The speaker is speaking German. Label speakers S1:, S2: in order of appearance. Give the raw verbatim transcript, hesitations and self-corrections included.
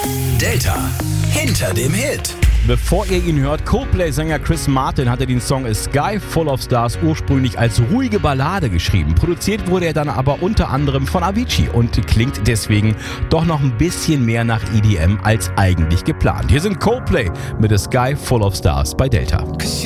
S1: Delta hinter dem Hit.
S2: Bevor ihr ihn hört, Coldplay-Sänger Chris Martin hatte den Song A Sky Full of Stars ursprünglich als ruhige Ballade geschrieben. Produziert wurde er dann aber unter anderem von Avicii und klingt deswegen doch noch ein bisschen mehr nach E D M als eigentlich geplant. Hier sind Coldplay mit A Sky Full of Stars bei Delta.